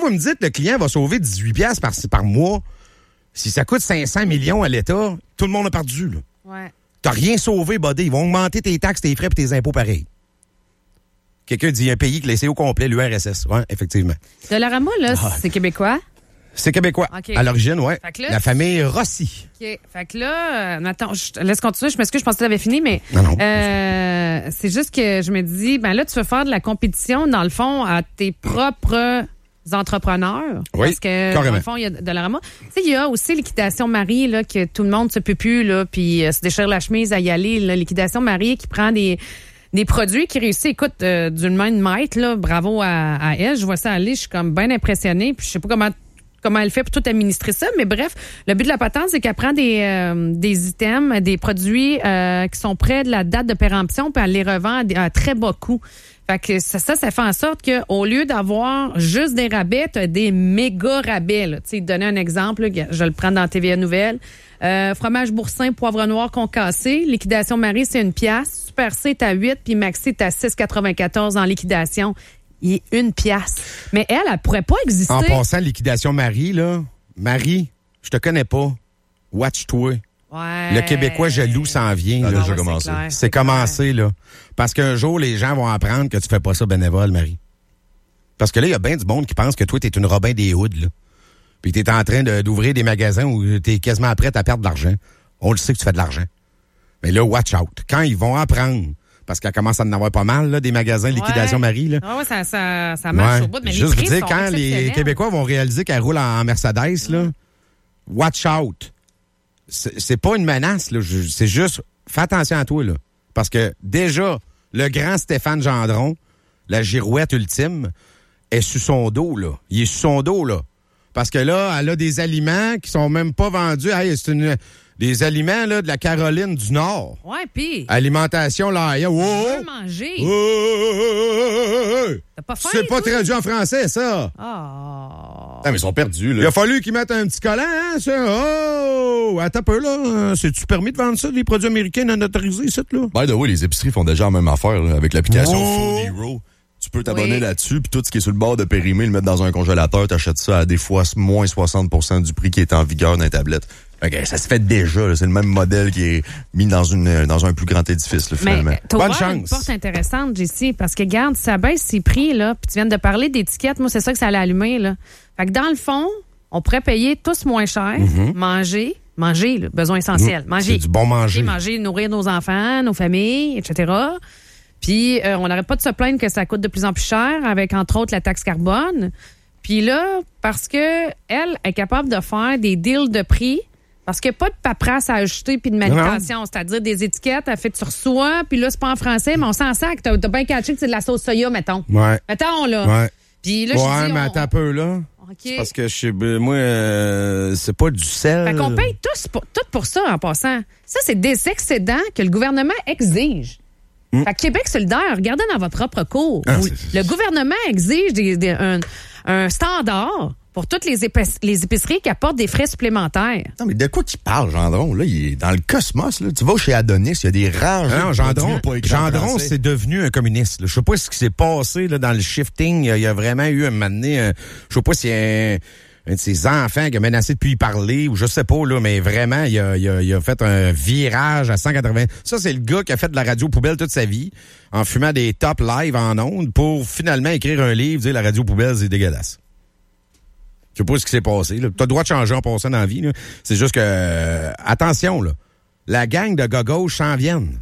vous me dites que le client va sauver 18$ par mois, si ça coûte 500 millions à l'État, tout le monde a perdu, là. Ouais. T'as rien sauvé, buddy. Ils vont augmenter tes taxes, tes frais et tes impôts pareil. Quelqu'un dit un pays laissé au complet, l'URSS. Oui, effectivement. Dollarama, là, c'est québécois? C'est québécois. Okay. À l'origine, oui. La famille Rossi. OK. Fait que là, attends, je te laisse continuer. Je m'excuse, je pensais que tu avais fini, mais non. C'est juste que je me dis, ben là, tu veux faire de la compétition, dans le fond, à tes propres entrepreneurs. Oui, parce que, carrément. dans le fond, il y a Dollarama. Tu sais, il y a aussi Liquidation Marie, là, que tout le monde se peut plus, là, puis se déchire la chemise à y aller. Là, Liquidation Marie qui prend des produits qui réussissent, écoute, d'une main de maître, là, bravo à elle. Je vois ça aller, je suis comme bien impressionnée, puis je sais pas comment elle fait pour tout administrer ça, mais bref, le but de la patente, c'est qu'elle prend des items, des produits qui sont près de la date de péremption, puis elle les revend à très bas coût. Fait que ça fait en sorte que au lieu d'avoir juste des rabais, tu as des méga rabais. Tu sais, donner un exemple, là, je le prends dans TVA Nouvelles. Fromage boursin, poivre noir concassé, liquidation Marie, c'est 1$. Super C est à 8, puis Maxi est à 6,94 en liquidation. Il est 1$. Mais elle pourrait pas exister. En passant, liquidation Marie, là. Marie, je te connais pas. Watch-toi. Ouais. Le Québécois jaloux s'en vient. Là, déjà commencé. C'est commencé, là. Parce qu'un jour, les gens vont apprendre que tu fais pas ça bénévole, Marie. Parce que là, il y a bien du monde qui pense que toi, t'es une Robin des Hoods, là. Puis t'es en train d'ouvrir des magasins où t'es quasiment prête à perdre de l'argent. On le sait que tu fais de l'argent. Mais là, watch out. Quand ils vont apprendre, parce qu'elle commence à en avoir pas mal, là, des magasins Liquidation Marie, là. Ah ouais, ça marche au bout. Mais juste les prix vous dire, sont quand les Québécois vont réaliser qu'elle roule en Mercedes, là, watch out. C'est pas une menace, là. C'est juste, fais attention à toi, là. Parce que déjà, le grand Stéphane Gendron, la girouette ultime, est sur son dos, là. Il est sur son dos, là. Parce que là, elle a des aliments qui sont même pas vendus. Hey, c'est des aliments, là, de la Caroline du Nord. Ouais, pis. Alimentation, là. Tu veux manger. T'as pas faim, c'est pas toi? traduit en français, ça. Ah. Ah, mais ils sont perdus, là. Il a fallu qu'ils mettent un petit collant, hein, ça. Oh! Attends un peu, là. C'est-tu permis de vendre ça, les produits américains non autorisés, ça, là? By the way, les épiceries font déjà la même affaire, là, avec l'application Food Hero. Tu peux t'abonner là-dessus, puis tout ce qui est sur le bord de périmé, le mettre dans un congélateur, t'achètes ça à des fois moins 60% du prix qui est en vigueur dans les tablettes. Okay, ça se fait déjà, là. C'est le même modèle qui est mis dans un plus grand édifice, là, finalement. Mais t'as bonne ouvert chance. une porte intéressante, JC, parce que regarde, ça baisse ses prix, là, puis tu viens de parler d'étiquettes, moi, c'est ça que ça allait allumer, là. Fait que dans le fond, on pourrait payer tous moins cher, manger, là, besoin essentiel. Manger. C'est du bon manger. Manger, nourrir nos enfants, nos familles, etc. Puis, on n'arrête pas de se plaindre que ça coûte de plus en plus cher, avec, entre autres, la taxe carbone. Puis là, parce que elle est capable de faire des deals de prix, parce qu'il n'y a pas de paperasse à ajouter puis de manutention, c'est-à-dire des étiquettes, elle fait tu reçois, puis là, c'est pas en français, mais on s'en sac. T'as bien catché que c'est de la sauce soya, mettons. Ouais. Mettons, là. Ouais. Puis là, je dis, mais attends un peu, là. OK. Parce que c'est pas du sel. Fait qu'on paye tout pour ça, en passant. Ça, c'est des excédents que le gouvernement exige. Fait que Québec solidaire, regardez dans votre propre cours. Le gouvernement exige un standard pour toutes les épiceries qui apportent des frais supplémentaires. Non, mais de quoi tu parles, Gendron? Là, il est dans le cosmos, là. Tu vas chez Adonis, il y a des rangées. Non, Gendron, c'est devenu un communiste, là. Je sais pas ce qui s'est passé, là, dans le shifting. Il y a vraiment eu un moment donné, je sais pas s'il y a un de ses enfants qui a menacé de plus y parler, ou je sais pas, là, mais vraiment, il a fait un virage à 180. Ça, c'est le gars qui a fait de la radio poubelle toute sa vie, en fumant des top live en ondes, pour finalement écrire un livre, dire la radio poubelle, c'est dégueulasse. Je sais pas ce qui s'est passé, là. T'as le droit de changer en passant dans la vie, là. C'est juste que, attention, là. La gang de gars-gauche s'en viennent.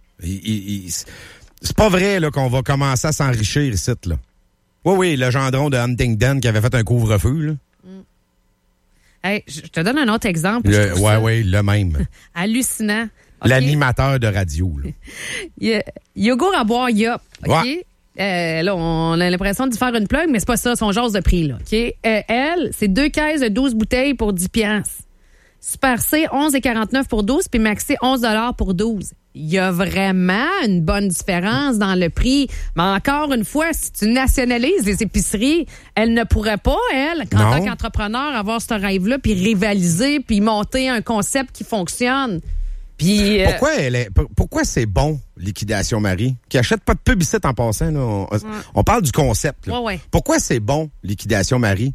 C'est pas vrai, là, qu'on va commencer à s'enrichir ici, là. Oui, le Gendron de Huntingdon qui avait fait un couvre-feu, là. Hey, je te donne un autre exemple. Le même. Hallucinant. Okay. L'animateur de radio, là. Yogourt à boire, yop. OK? Ouais. Là, on a l'impression d'y faire une plug, mais c'est pas ça, son genre de prix, là. OK? Elle, c'est 2 caisses de 12 bouteilles pour 10$. Super C, 11,49 pour 12, puis Maxi, 11 $ pour 12. Il y a vraiment une bonne différence dans le prix. Mais encore une fois, si tu nationalises les épiceries, elle ne pourrait pas, elle, en tant qu'entrepreneur, avoir ce rêve-là, puis rivaliser, puis monter un concept qui fonctionne. Puis, pourquoi c'est bon, Liquidation Marie, qui achète pas de publicité en passant, là? On parle du concept, là. Ouais. Pourquoi c'est bon, Liquidation Marie?